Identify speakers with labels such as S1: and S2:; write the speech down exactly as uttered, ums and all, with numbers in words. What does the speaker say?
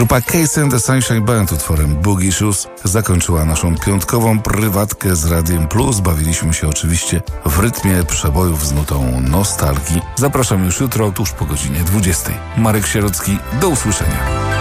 S1: Grupa Case and the Sunshine Band utworem Boogie Shoes zakończyła naszą piątkową prywatkę z Radiem Plus. Bawiliśmy się oczywiście w rytmie przebojów z nutą nostalgii. Zapraszam już jutro, tuż po godzinie dwudziestej. Marek Sierocki, do usłyszenia.